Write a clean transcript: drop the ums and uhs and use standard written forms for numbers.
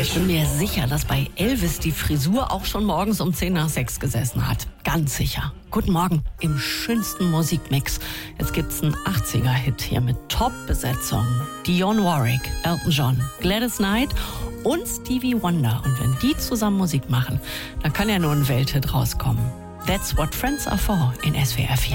Ich bin mir sicher, dass bei Elvis die Frisur auch schon morgens um 5 nach 6 gesessen hat. Ganz sicher. Guten Morgen im schönsten Musikmix. Jetzt gibt's einen 80er-Hit hier mit Top-Besetzung. Dionne Warwick, Elton John, Gladys Knight und Stevie Wonder. Und wenn die zusammen Musik machen, dann kann ja nur ein Welthit rauskommen. That's what friends are for in SWR 4.